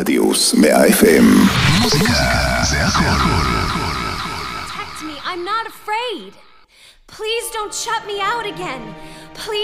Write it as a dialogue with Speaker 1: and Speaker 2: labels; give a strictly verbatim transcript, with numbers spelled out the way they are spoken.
Speaker 1: רדיוס מאה אף אם.
Speaker 2: מוזיקה זה הכל.
Speaker 3: Protect me, I'm not afraid. Please don't shut me out again. Please